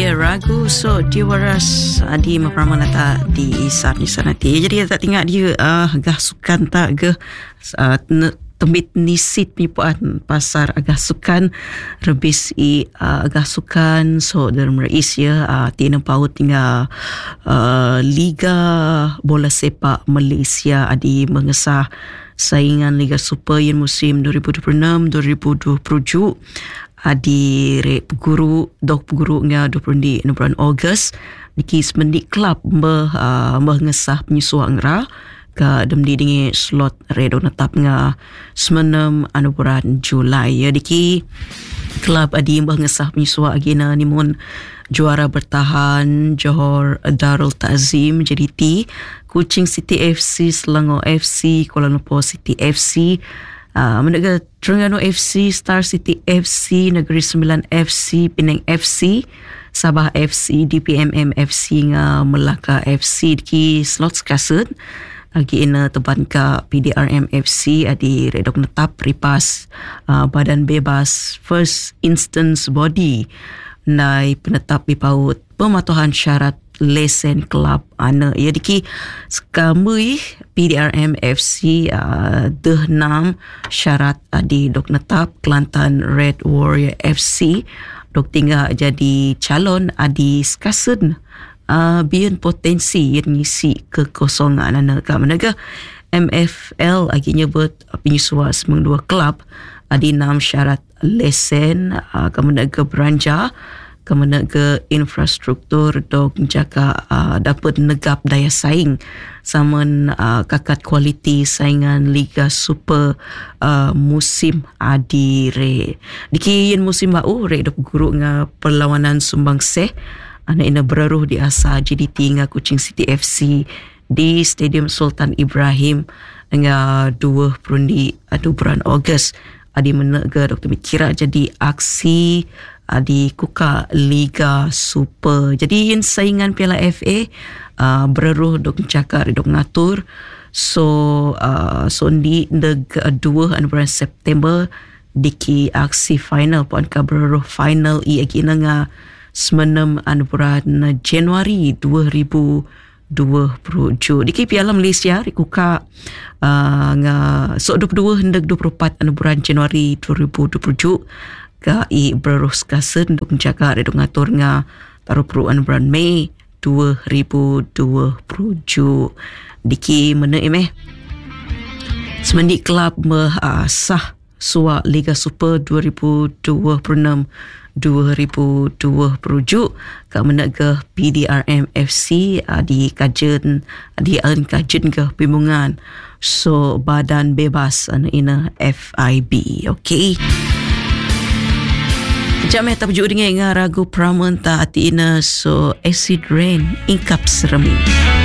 ya ragu so dia waras di mapramanata di isar di sana ti. Jadi tak tinggal dia agak sukan tak ke tembit nisit pipuan pasar agak sukan rebis agak sukan so dalam rais ya tina paut tinggal Liga Bola Sepak Malaysia adi mengesah saingan Liga Super yang musim 2026-2027 adi rek peguru nga 20 bulan Ogos diki semendik klub mengesah penyusuan ra ka demdi dingi slot redo netap nga semenem bulan Julai ya diki klub adi mengesah penyusuan agina nimun juara bertahan Johor Darul Ta'zim JDT, Kuching City FC, Selangor FC, Kuala Lumpur City FC, Menegara Terengganu FC, Star City FC, Negeri Sembilan FC, Penang FC, Sabah FC, DPMM FC nga Melaka FC di slot kasut agi ina teban ka PDRM FC adi redok netap ripas badan bebas first instance body nai penetap bipaut pematuhan syarat lesen kelab ana ya diki sekamui PDRM FC deh 6 syarat adi dok netap Kelantan Red Warrior FC dok tinggal jadi calon adi skasen bian potensi yang ngisi kekosongan ana ka menega MFL agi nyebut penyusuan semang dua kelab adi 6 syarat lesen kemenega beranja kemenega infrastruktur dok jaka dapat negap daya saing saman kakat kualiti saingan Liga Super musim adi re diki yen musim bau re dok guru nga perlawanan sumbang seh ana ina beruruh di asa JDT nga Kuching City FC di Stadium Sultan Ibrahim nga 20 bulan Ogos adi menega Dr. Mikira jadi aksi adi kuka Liga Super. Jadi yang saingan Piala FA beruruh dok cakar dok ngatur so di neg 2 bulan September diki aksi final puan ka beruruh final agi nga semenem bulan Januari 2027 diki Piala Malaysia rikuka nga so 22 hendak 24 bulan Januari 2027 ka beruruh skasen dok jaga dok ngatur nga taruh peruan bulan Mei 2027 diki mana semendik kelab sah suak Liga Super 2026-2027 ka menegah PDRM FC di kajen ke bimbingan so badan bebas ina FIB. Okey. Jameh tak berjuk dengan ragu Pramanta ati ina so acid rain ingkap seremi.